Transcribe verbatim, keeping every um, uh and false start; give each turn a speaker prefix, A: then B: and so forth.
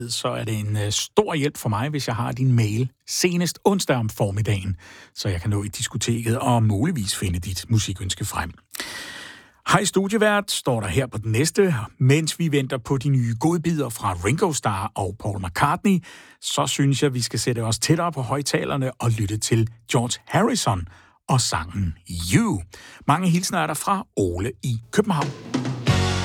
A: så er det en øh, stor hjælp for mig, hvis jeg har din mail senest onsdag om formiddagen, så jeg kan nå i diskoteket og muligvis finde dit musikønske frem. Hej studievært, står der her på den næste. Mens vi venter på de nye godbidder fra Ringo Starr og Paul McCartney, så synes jeg, vi skal sætte os tættere på højtalerne og lytte til George Harrison og sangen You. Mange hilsner er der fra Ole i København.